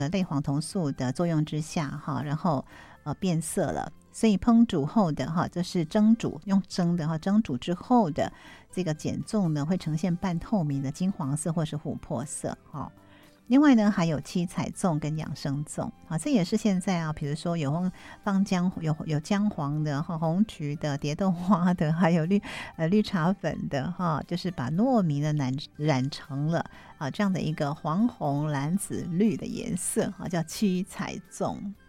类黄酮素的作用之下哈，然后变色了。所以烹煮后的哈，就是蒸煮用蒸的哈，蒸煮之后的这个碱粽呢，会呈现半透明的金黄色或是琥珀色哈。另外呢，还有七彩粽跟养生粽啊，这也是现在啊，比如说有放有姜黄的、红橘的、蝶豆花的，还有绿茶粉的哈，就是把糯米呢染成了这样的一个黄红蓝紫绿的颜色啊，叫七彩粽。